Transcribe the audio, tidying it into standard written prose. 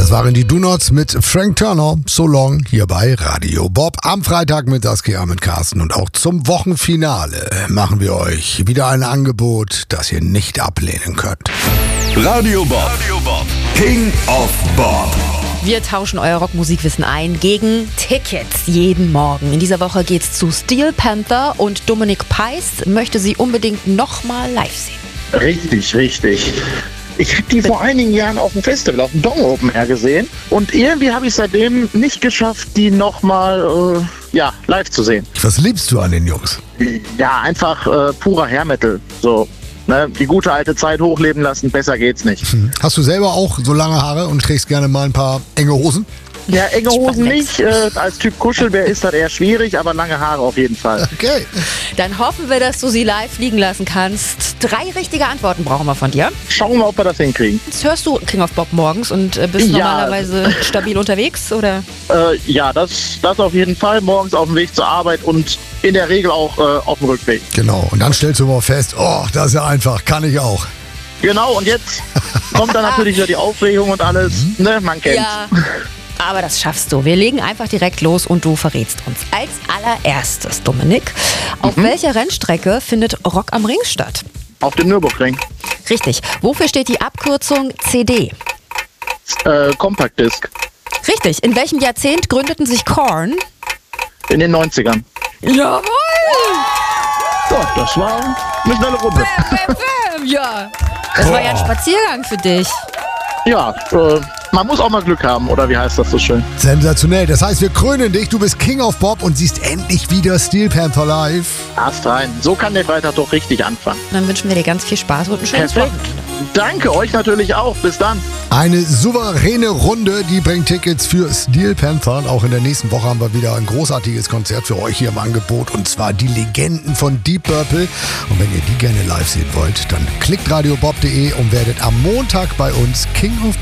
Das waren die Do-Nots mit Frank Turner, So Long, hier bei Radio Bob. Am Freitag mit Saskia, mit Carsten und auch zum Wochenfinale machen wir euch wieder ein Angebot, das ihr nicht ablehnen könnt. Radio Bob, King of Bob. Wir tauschen euer Rockmusikwissen ein gegen Tickets jeden Morgen. In dieser Woche geht's zu Steel Panther und Dominic Pais möchte sie unbedingt nochmal live sehen. Richtig. Ich habe die vor einigen Jahren auf dem Festival, auf dem Dong Open Air gesehen. Und irgendwie habe ich seitdem nicht geschafft, die nochmal live zu sehen. Was liebst du an den Jungs? Ja, einfach purer Hair Metal. So, ne? Die gute alte Zeit hochleben lassen, besser geht's nicht. Hast du selber auch so lange Haare und trägst gerne mal ein paar enge Hosen? Ja, enge Hosen nicht. Als Typ Kuschelbär ist das eher schwierig, aber lange Haare auf jeden Fall. Okay. Dann hoffen wir, dass du sie live fliegen lassen kannst. 3 richtige Antworten brauchen wir von dir. Schauen wir mal, ob wir das hinkriegen. Jetzt hörst du King of Bob morgens und bist normalerweise stabil unterwegs, oder? Ja, das auf jeden Fall. Morgens auf dem Weg zur Arbeit und in der Regel auch auf dem Rückweg. Genau, und dann stellst du mal fest, das ist ja einfach, kann ich auch. Genau, und jetzt kommt dann natürlich wieder die Aufregung und alles, ne, man kennt's. Ja, aber das schaffst du. Wir legen einfach direkt los und du verrätst uns. Als allererstes, Dominik, auf welcher Rennstrecke findet Rock am Ring statt? Auf dem Nürburgring. Richtig. Wofür steht die Abkürzung CD? Compact Disc. Richtig. In welchem Jahrzehnt gründeten sich Korn? In den 90ern. Jawohl! Ja, das war eine schnelle Runde. Bam. Ja. Das war ja ein Spaziergang für dich. Ja, man muss auch mal Glück haben, oder wie heißt das so schön? Sensationell. Das heißt, wir krönen dich. Du bist King of Bob und siehst endlich wieder Steel Panther live. Ast rein. So kann der Freitag doch richtig anfangen. Dann wünschen wir dir ganz viel Spaß und ein schönes Perfekt. Wochenende. Danke euch natürlich auch. Bis dann. Eine souveräne Runde, die bringt Tickets für Steel Panther. Auch in der nächsten Woche haben wir wieder ein großartiges Konzert für euch hier im Angebot. Und zwar die Legenden von Deep Purple. Und wenn ihr die gerne live sehen wollt, dann klickt radiobob.de und werdet am Montag bei uns King of